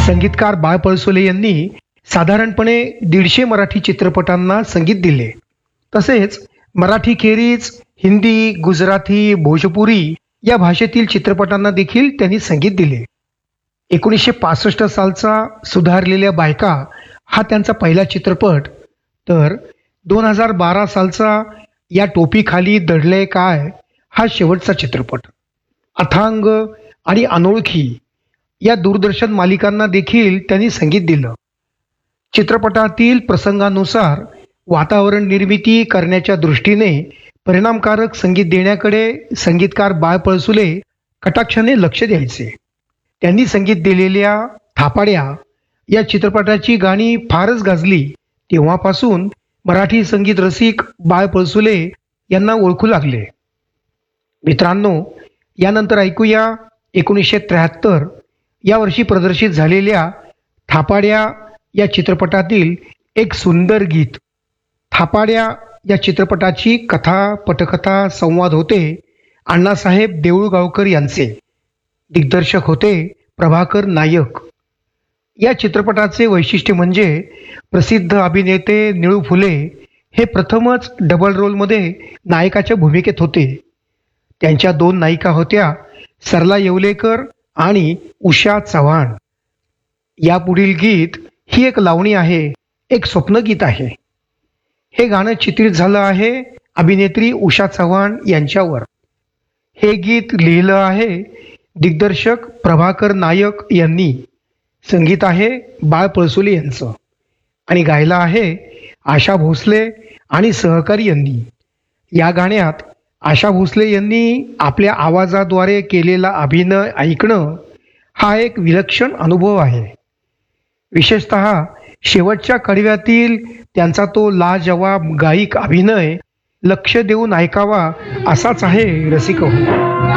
संगीतकार बाळ पळसोले यांनी साधारणपणे 150 मराठी चित्रपटांना संगीत दिले. तसेच मराठीखेरीज हिंदी, गुजराती, भोजपुरी या भाषेतील चित्रपटांना देखील त्यांनी संगीत दिले. 1965 सालचा सुधारलेल्या बायका हा त्यांचा पहिला चित्रपट, तर 2012 सालचा या टोपीखाली दडले काय हा शेवटचा चित्रपट. अथांग आणि अनोळखी या दूरदर्शन मालिकांना देखील त्यांनी संगीत दिलं. चित्रपटातील प्रसंगानुसार वातावरण निर्मिती करण्याच्या दृष्टीने परिणामकारक संगीत देण्याकडे संगीतकार बाळ पळसुले कटाक्षाने लक्ष द्यायचे. त्यांनी संगीत दिलेल्या थापाड्या या चित्रपटाची गाणी फारच गाजली. तेव्हापासून मराठी संगीत रसिक बाळ पळसुले यांना ओळखू लागले. मित्रांनो, यानंतर ऐकूया 1973 या वर्षी प्रदर्शित झालेल्या थापाड्या या चित्रपटातील एक सुंदर गीत. थापाड्या या चित्रपटाची कथा, पटकथा, संवाद होते अण्णासाहेब देऊळगावकर यांचे. दिग्दर्शक होते प्रभाकर नायक. या चित्रपटाचे वैशिष्ट्य म्हणजे प्रसिद्ध अभिनेते निळू फुले हे प्रथमच डबल रोलमध्ये नायकाच्या भूमिकेत होते. त्यांच्या 2 नायिका होत्या सरला येवलेकर आणि उषा चव्हाण. यापुढील गीत ही एक लावणी आहे, एक स्वप्नगीत आहे. हे गाणं चित्रित झालं आहे अभिनेत्री उषा चव्हाण यांच्यावर. हे गीत लिहिलं आहे दिग्दर्शक प्रभाकर नायक यांनी. संगीत आहे बाळ पळसोले यांचं आणि गायला आहे आशा भोसले आणि सहकारी यांनी. या गाण्यात आशा भोसले यांनी आपल्या आवाजाद्वारे केलेला अभिनय ऐकणं हा एक विलक्षण अनुभव आहे. विशेषतः शेवटच्या कडव्यातील त्यांचा तो लाजवाब गायिक अभिनय लक्ष देऊन ऐकावा असाच आहे रसिक हो.